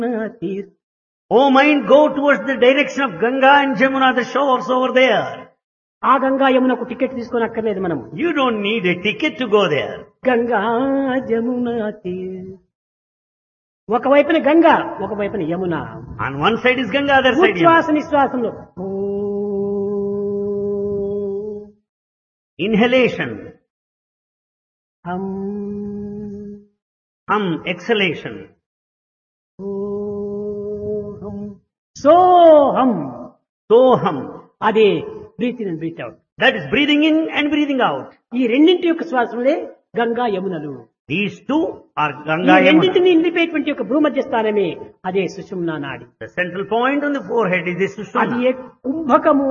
తీర్. Oh mind, go towards the direction of Ganga and Jamuna, the shores over there. ఆ Ganga యమునకు ticket తీసుకొని అక్కర్లేదు మనము. You don't need a ticket to go there. Ganga Jamuna తీర్. ఒకవైపున గంగా, ఒకవైపున Yamuna. On one side is Ganga, other side ఉచ్ఛ్వాస Yamuna. నిశ్వాసంలో Inhalation, హం exhalation. సోహం సోహం. Soham. అదే breath in and breath out. That is breathing in and breathing out. ఈ రెండింటి యొక్క శ్వాసములే గంగా యమునలు. These two are ఈ Ganga Yamuna. రెండింటిని నిలిపేటువంటి యొక్క భూమధ్య స్థానమే అదే సుషుమ్నా నాడి. The central point on the forehead is the అది Sushumna. కుంభకము